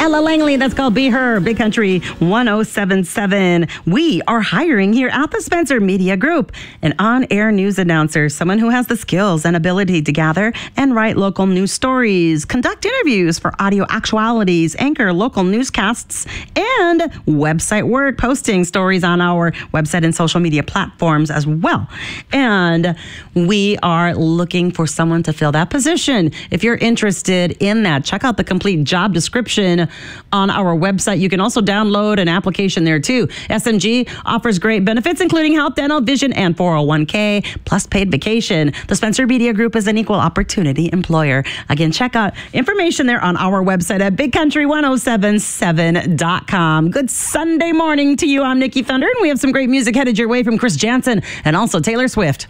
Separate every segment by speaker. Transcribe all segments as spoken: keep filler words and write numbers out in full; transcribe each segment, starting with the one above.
Speaker 1: Ella Langley. That's called Be Her. Big Country one oh seven point seven. We are hiring here at the Spencer Media Group an on-air news announcer, someone who has the skills and ability to gather and write local news stories, conduct interviews for audio actualities, anchor local newscasts, and website work, posting stories on our website and social media platforms as well. And we are looking for someone to fill that position. If you're interested in that, check out the complete job description on our website. You can also download an application there too. S M G offers great benefits, including health, dental, vision, and four oh one k, plus paid vacation. The Spencer Media Group is an equal opportunity employer. Again, check out information there on our website at big country one oh seven seven dot com. Good Sunday morning to you. I'm Nikki Thunder, and we have some great music headed your way from Chris Jansen and also Taylor Swift.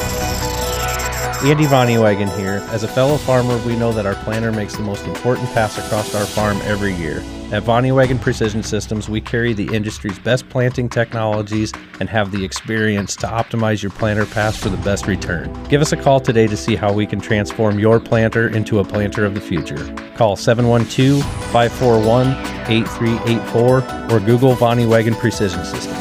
Speaker 2: Andy Vonnewagen here. As a fellow farmer, we know that our planter makes the most important pass across our farm every year. At Vonnewagen Precision Systems, we carry the industry's best planting technologies and have the experience to optimize your planter pass for the best return. Give us a call today to see how we can transform your planter into a planter of the future. Call seven one two, five four one, eight three eight four or Google Vonnewagen Precision Systems.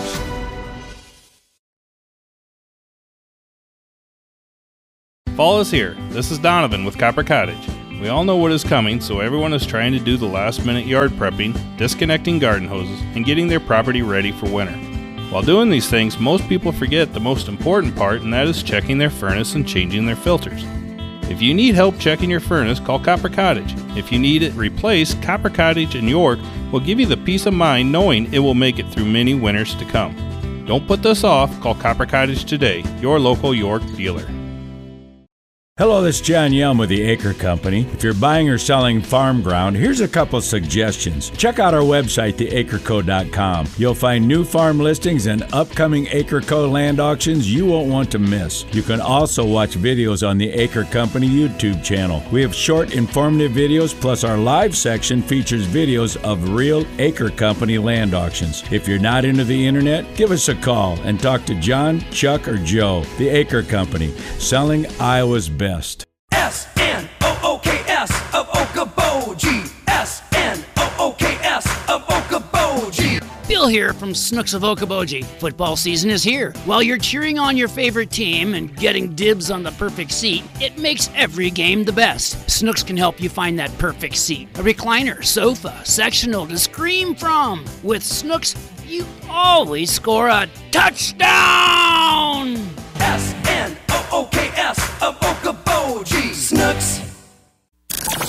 Speaker 3: Fall is here. This is Donovan with Copper Cottage. We all know what is coming, so everyone is trying to do the last minute yard prepping, disconnecting garden hoses, and getting their property ready for winter. While doing these things, most people forget the most important part, and that is checking their furnace and changing their filters. If you need help checking your furnace, call Copper Cottage. If you need it replaced, Copper Cottage in York will give you the peace of mind knowing it will make it through many winters to come. Don't put this off. Call Copper Cottage today, your local York dealer.
Speaker 4: Hello, this is John Yelm with the Acre Company. If you're buying or selling farm ground, here's a couple suggestions. Check out our website, the acre co dot com. You'll find new farm listings and upcoming AcreCo land auctions you won't want to miss. You can also watch videos on the Acre Company YouTube channel. We have short, informative videos, plus our live section features videos of real Acre Company land auctions. If you're not into the internet, give us a call and talk to John, Chuck, or Joe. The Acre Company, selling Iowa's best. Best.
Speaker 5: S N O O K S of Okoboji. S N O O K S of Okoboji.
Speaker 6: Bill here from Snooks of Okoboji. Football season is here. While you're cheering on your favorite team and getting dibs on the perfect seat, it makes every game the best. Snooks can help you find that perfect seat. A recliner, sofa, sectional to scream from. With Snooks, you always score a touchdown!
Speaker 5: S N O O K S of Okoboji. Snooks.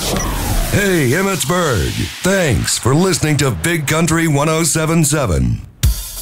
Speaker 7: Hey, Emmitsburg. Thanks for listening to Big Country one oh seven point seven.